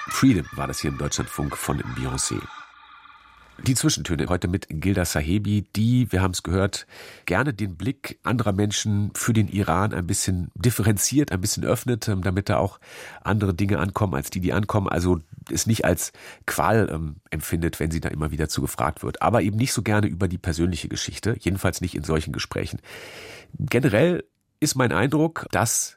Freedom war das hier im Deutschlandfunk von Beyoncé. Die Zwischentöne heute mit Gilda Sahebi, die, wir haben es gehört, gerne den Blick anderer Menschen für den Iran ein bisschen differenziert, ein bisschen öffnet, damit da auch andere Dinge ankommen, als die ankommen. Also es nicht als Qual empfindet, wenn sie da immer wieder zu gefragt wird. Aber eben nicht so gerne über die persönliche Geschichte, jedenfalls nicht in solchen Gesprächen. Generell ist mein Eindruck, dass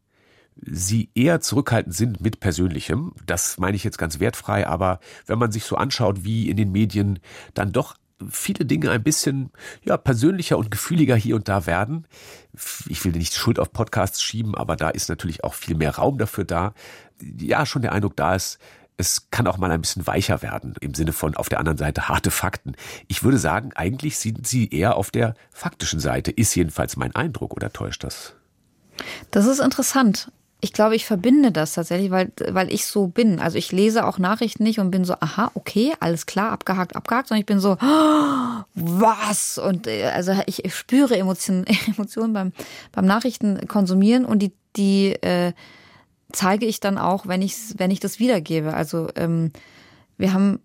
sie eher zurückhaltend sind mit Persönlichem. Das meine ich jetzt ganz wertfrei, aber wenn man sich so anschaut, wie in den Medien dann doch viele Dinge ein bisschen persönlicher und gefühliger hier und da werden. Ich will nicht die Schuld auf Podcasts schieben, aber da ist natürlich auch viel mehr Raum dafür da. Ja, schon der Eindruck da ist, es kann auch mal ein bisschen weicher werden, im Sinne von auf der anderen Seite harte Fakten. Ich würde sagen, eigentlich sind sie eher auf der faktischen Seite, ist jedenfalls mein Eindruck, oder täuscht das? Das ist interessant. Ich glaube, ich verbinde das tatsächlich, weil ich so bin. Also ich lese auch Nachrichten nicht und bin so, aha, okay, alles klar, abgehakt, sondern ich bin so, oh, was? Und also ich spüre Emotionen beim Nachrichten konsumieren und die zeige ich dann auch, wenn ich das wiedergebe. Also wir haben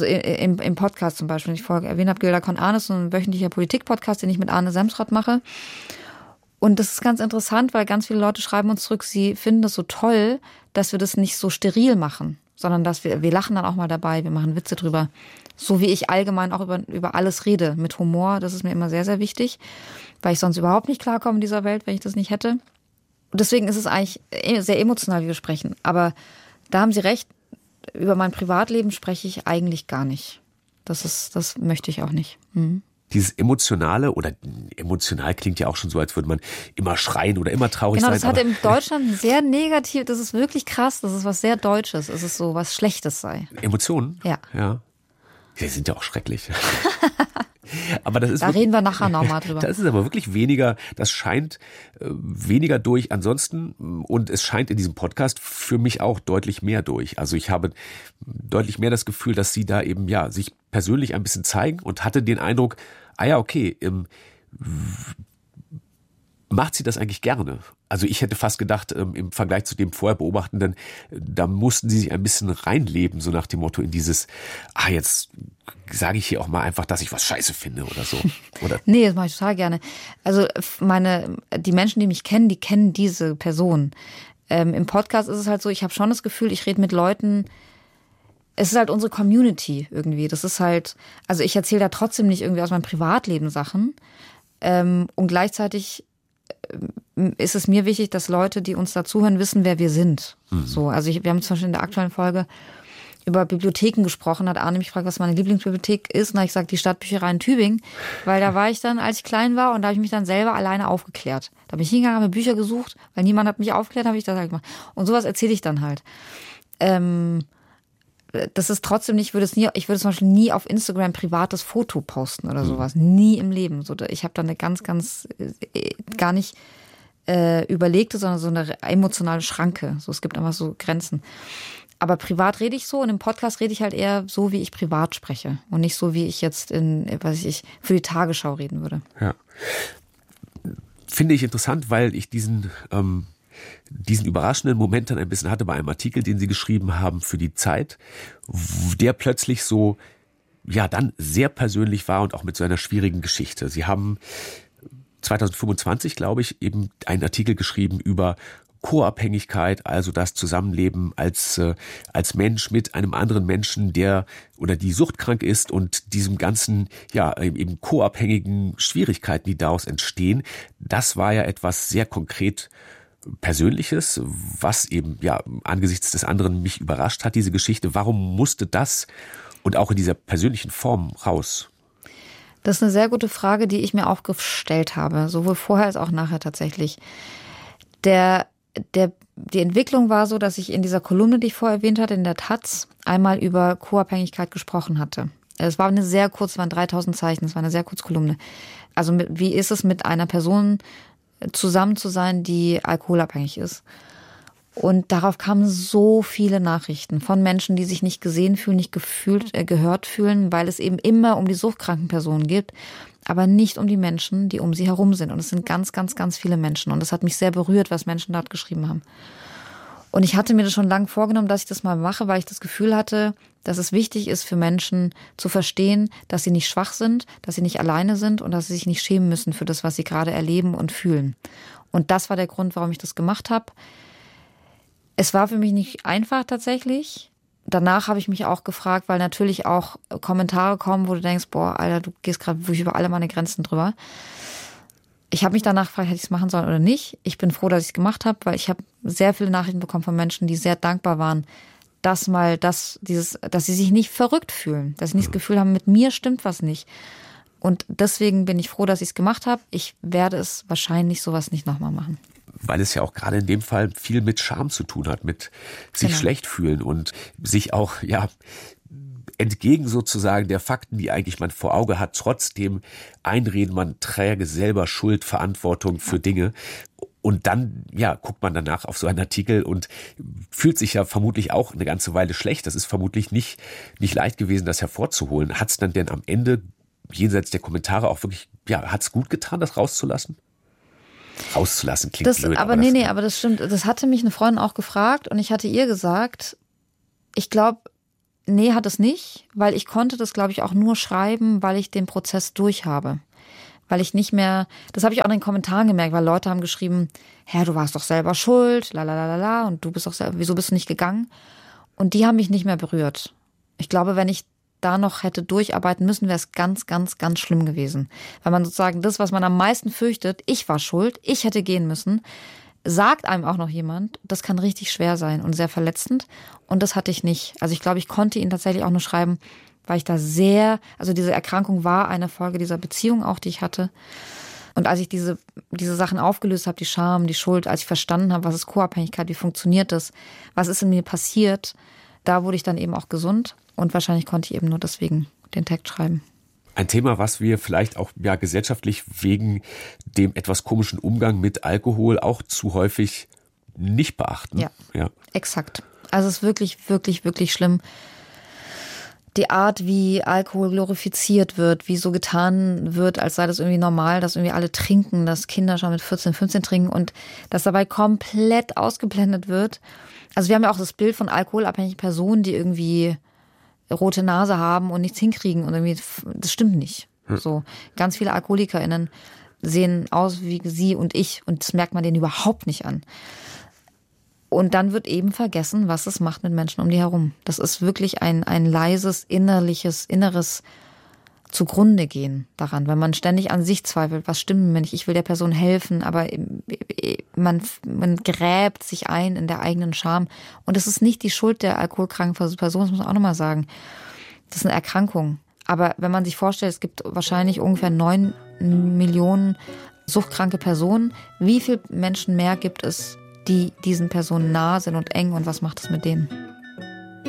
im Podcast zum Beispiel, ich vorher erwähnt habe, Gilda Con Arnes, so ein wöchentlicher Politik-Podcast, den ich mit Arne Semsrott mache. Und das ist ganz interessant, weil ganz viele Leute schreiben uns zurück, sie finden das so toll, dass wir das nicht so steril machen, sondern dass wir lachen dann auch mal dabei, wir machen Witze drüber. So wie ich allgemein auch über alles rede, mit Humor, das ist mir immer sehr, sehr wichtig, weil ich sonst überhaupt nicht klarkomme in dieser Welt, wenn ich das nicht hätte. Und deswegen ist es eigentlich sehr emotional, wie wir sprechen. Aber da haben Sie recht, über mein Privatleben spreche ich eigentlich gar nicht. Das möchte ich auch nicht. Mhm. Dieses Emotionale, oder emotional klingt ja auch schon so, als würde man immer schreien oder immer traurig sein. Genau, das hat in Deutschland sehr negativ, das ist wirklich krass, das ist was sehr Deutsches, es ist so was Schlechtes sei. Emotionen? Ja. Die sind ja auch schrecklich. Aber das ist da reden wir nachher nochmal drüber. Das ist aber wirklich weniger, das scheint weniger durch ansonsten, und es scheint in diesem Podcast für mich auch deutlich mehr durch. Also ich habe deutlich mehr das Gefühl, dass sie da eben sich persönlich ein bisschen zeigen, und hatte den Eindruck, okay, macht sie das eigentlich gerne? Also ich hätte fast gedacht, im Vergleich zu dem vorher Beobachtenden, da mussten sie sich ein bisschen reinleben, so nach dem Motto in dieses, jetzt sage ich hier auch mal einfach, dass ich was scheiße finde oder so. Oder? Nee, das mache ich total gerne. Also die Menschen, die mich kennen, die kennen diese Person. Im Podcast ist es halt so, ich habe schon das Gefühl, ich rede mit Leuten, es ist halt unsere Community irgendwie. Das ist halt, also ich erzähle da trotzdem nicht irgendwie aus meinem Privatleben Sachen. Und gleichzeitig ist es mir wichtig, dass Leute, die uns dazuhören, wissen, wer wir sind. Mhm. So, also wir haben zum Beispiel in der aktuellen Folge über Bibliotheken gesprochen, hat Arne mich gefragt, was meine Lieblingsbibliothek ist. Und da habe ich gesagt, die Stadtbücherei in Tübingen. Weil da war ich dann, als ich klein war, und da habe ich mich dann selber alleine aufgeklärt. Da bin ich hingegangen, habe Bücher gesucht, weil niemand hat mich aufgeklärt, habe ich das halt gemacht. Und sowas erzähle ich dann halt. Das ist trotzdem nicht, ich würde zum Beispiel nie auf Instagram ein privates Foto posten oder sowas. Nie im Leben. So, ich habe da eine ganz, ganz gar nicht überlegte, sondern so eine emotionale Schranke. So, es gibt einfach so Grenzen. Aber privat rede ich so, und im Podcast rede ich halt eher so, wie ich privat spreche. Und nicht so, wie ich jetzt für die Tagesschau reden würde. Ja. Finde ich interessant, weil ich diesen überraschenden Moment dann ein bisschen hatte bei einem Artikel, den Sie geschrieben haben für die Zeit, der plötzlich so, dann sehr persönlich war und auch mit so einer schwierigen Geschichte. Sie haben 2025, glaube ich, eben einen Artikel geschrieben über Co-Abhängigkeit, also das Zusammenleben als Mensch mit einem anderen Menschen, der oder die suchtkrank ist, und diesem ganzen, eben co-abhängigen Schwierigkeiten, die daraus entstehen. Das war ja etwas sehr konkret Persönliches, was eben angesichts des anderen mich überrascht hat, diese Geschichte. Warum musste das und auch in dieser persönlichen Form raus? Das ist eine sehr gute Frage, die ich mir auch gestellt habe, sowohl vorher als auch nachher tatsächlich. Die Entwicklung war so, dass ich in dieser Kolumne, die ich vorher erwähnt hatte, in der Taz, einmal über Co-Abhängigkeit gesprochen hatte. Es war eine sehr kurz, es waren 3000 Zeichen, es war eine sehr kurze Kolumne. Also wie ist es, mit einer Person zusammen zu sein, die alkoholabhängig ist? Und darauf kamen so viele Nachrichten von Menschen, die sich nicht gesehen fühlen, nicht gehört fühlen, weil es eben immer um die suchtkranken Personen geht, aber nicht um die Menschen, die um sie herum sind. Und es sind ganz, ganz, ganz viele Menschen. Und das hat mich sehr berührt, was Menschen dort geschrieben haben. Und ich hatte mir das schon lange vorgenommen, dass ich das mal mache, weil ich das Gefühl hatte, dass es wichtig ist für Menschen zu verstehen, dass sie nicht schwach sind, dass sie nicht alleine sind und dass sie sich nicht schämen müssen für das, was sie gerade erleben und fühlen. Und das war der Grund, warum ich das gemacht habe. Es war für mich nicht einfach tatsächlich. Danach habe ich mich auch gefragt, weil natürlich auch Kommentare kommen, wo du denkst, boah, Alter, du gehst gerade wirklich über alle meine Grenzen drüber. Ich habe mich danach gefragt, hätte ich es machen sollen oder nicht. Ich bin froh, dass ich es gemacht habe, weil ich habe sehr viele Nachrichten bekommen von Menschen, die sehr dankbar waren, dass sie sich nicht verrückt fühlen, dass sie nicht das Gefühl haben, mit mir stimmt was nicht. Und deswegen bin ich froh, dass ich es gemacht habe. Ich werde es wahrscheinlich sowas nicht nochmal machen. Weil es ja auch gerade in dem Fall viel mit Scham zu tun hat, mit sich schlecht fühlen und sich auch, entgegen sozusagen der Fakten, die eigentlich man vor Auge hat, trotzdem einreden, man träge selber Schuld, Verantwortung für Dinge. Und dann, guckt man danach auf so einen Artikel und fühlt sich ja vermutlich auch eine ganze Weile schlecht. Das ist vermutlich nicht leicht gewesen, das hervorzuholen. Hat es dann denn am Ende, jenseits der Kommentare, auch wirklich, hat es gut getan, das rauszulassen? Rauszulassen klingt blöd. Aber das stimmt. Das hatte mich eine Freundin auch gefragt und ich hatte ihr gesagt, ich glaube, nee, hat es nicht, weil ich konnte das, glaube ich, auch nur schreiben, weil ich den Prozess durch habe. Weil ich nicht mehr, das habe ich auch in den Kommentaren gemerkt, weil Leute haben geschrieben, du warst doch selber schuld, la, und du bist doch selber, wieso bist du nicht gegangen? Und die haben mich nicht mehr berührt. Ich glaube, wenn ich da noch hätte durcharbeiten müssen, wäre es ganz, ganz, ganz schlimm gewesen. Weil man sozusagen das, was man am meisten fürchtet, ich war schuld, ich hätte gehen müssen, sagt einem auch noch jemand, das kann richtig schwer sein und sehr verletzend. Und das hatte ich nicht. Also ich glaube, ich konnte ihn tatsächlich auch nur schreiben, weil ich da also diese Erkrankung war eine Folge dieser Beziehung auch, die ich hatte. Und als ich diese Sachen aufgelöst habe, die Scham, die Schuld, als ich verstanden habe, was ist Co-Abhängigkeit, wie funktioniert das, was ist in mir passiert, da wurde ich dann eben auch gesund. Und wahrscheinlich konnte ich eben nur deswegen den Text schreiben. Ein Thema, was wir vielleicht auch gesellschaftlich wegen dem etwas komischen Umgang mit Alkohol auch zu häufig nicht beachten. Ja, exakt. Also es ist wirklich, wirklich, wirklich schlimm. Die Art, wie Alkohol glorifiziert wird, wie so getan wird, als sei das irgendwie normal, dass irgendwie alle trinken, dass Kinder schon mit 14, 15 trinken und dass dabei komplett ausgeblendet wird. Also wir haben ja auch das Bild von alkoholabhängigen Personen, die irgendwie rote Nase haben und nichts hinkriegen und irgendwie, das stimmt nicht. So, ganz viele AlkoholikerInnen sehen aus wie sie und ich und das merkt man denen überhaupt nicht an. Und dann wird eben vergessen, was es macht mit Menschen um die herum. Das ist wirklich ein leises, inneres zugrunde gehen daran, wenn man ständig an sich zweifelt, was stimmt mir nicht, ich will der Person helfen, aber man gräbt sich ein in der eigenen Scham. Und es ist nicht die Schuld der alkoholkranken Person, das muss man auch nochmal sagen. Das ist eine Erkrankung. Aber wenn man sich vorstellt, es gibt wahrscheinlich ungefähr 9 Millionen suchtkranke Personen, wie viele Menschen mehr gibt es, die diesen Personen nahe sind und eng und was macht es mit denen?